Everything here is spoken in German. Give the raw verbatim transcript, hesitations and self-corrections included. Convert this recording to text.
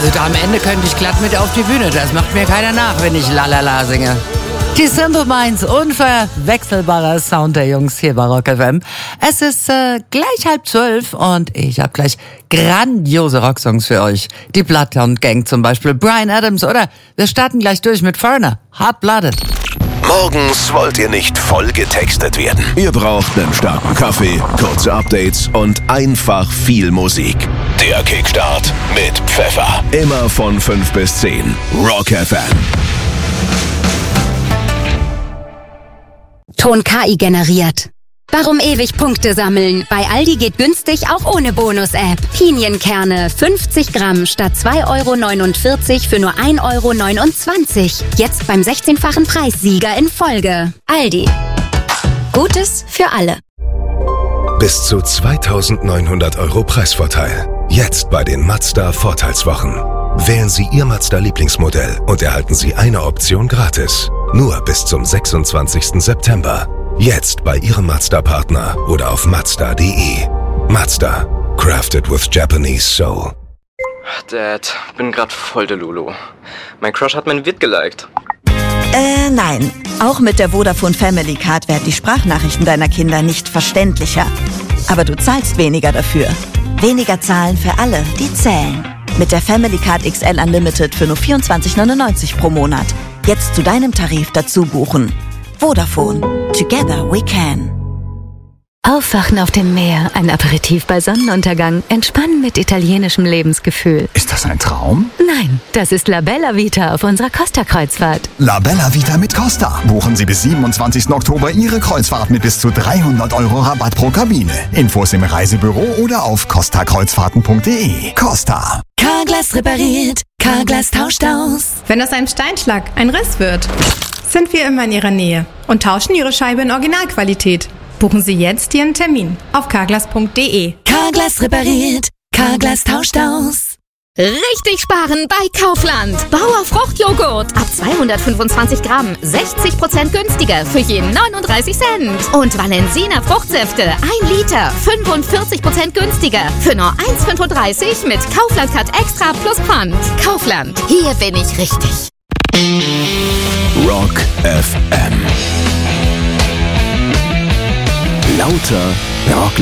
Also da am Ende könnte ich glatt mit auf die Bühne. Das macht mir keiner nach, wenn ich Lalala singe. Die Simple Minds, unverwechselbarer Sound der Jungs hier bei Rock F M. Es ist äh, gleich halb zwölf und ich habe gleich grandiose Rocksongs für euch. Die Bloodhound Gang zum Beispiel, Bryan Adams oder wir starten gleich durch mit Foreigner, Hard Blooded. Morgens wollt ihr nicht voll getextet werden. Ihr braucht einen starken Kaffee, kurze Updates und einfach viel Musik. Der Kickstart mit Pfeffer. Immer von fünf bis zehn. Rock F M. Ton K I generiert. Warum ewig Punkte sammeln? Bei Aldi geht günstig auch ohne Bonus-App. Pinienkerne fünfzig Gramm statt zwei Euro neunundvierzig für nur ein Euro neunundzwanzig. Jetzt beim sechzehnfachen Preissieger in Folge. Aldi. Gutes für alle. Bis zu zweitausendneunhundert Euro Preisvorteil. Jetzt bei den Mazda Vorteilswochen. Wählen Sie Ihr Mazda-Lieblingsmodell und erhalten Sie eine Option gratis. Nur bis zum sechsundzwanzigsten September. Jetzt bei Ihrem Mazda-Partner oder auf mazda punkt de. Mazda. Crafted with Japanese soul. Dad, bin grad voll der Lulu. Mein Crush hat mein Vid geliked. Äh, nein. Auch mit der Vodafone Family Card werden die Sprachnachrichten deiner Kinder nicht verständlicher. Aber du zahlst weniger dafür. Weniger zahlen für alle, die zählen. Mit der Family Card X L Unlimited für nur vierundzwanzig neunundneunzig pro Monat. Jetzt zu deinem Tarif dazu buchen. Vodafone. Together we can. Aufwachen auf dem Meer, ein Aperitif bei Sonnenuntergang, entspannen mit italienischem Lebensgefühl. Ist das ein Traum? Nein, das ist La Bella Vita auf unserer Costa-Kreuzfahrt. La Bella Vita mit Costa. Buchen Sie bis siebenundzwanzigsten Oktober Ihre Kreuzfahrt mit bis zu dreihundert Euro Rabatt pro Kabine. Infos im Reisebüro oder auf costa kreuzfahrten punkt de. Costa. Carglass repariert, Carglass tauscht aus. Wenn aus einem Steinschlag ein Riss wird, sind wir immer in Ihrer Nähe und tauschen Ihre Scheibe in Originalqualität. Buchen Sie jetzt Ihren Termin auf carglass punkt de. Carglass repariert, Carglass tauscht aus. Richtig sparen bei Kaufland. Bauer Fruchtjoghurt ab zweihundertfünfundzwanzig Gramm, sechzig Prozent günstiger für je neununddreißig Cent. Und Valensina Fruchtsäfte ein Liter, fünfundvierzig Prozent günstiger für nur eins Komma fünfunddreißig mit Kaufland Cut Extra plus Pfand. Kaufland, hier bin ich richtig. Rock F M. Lauter Rock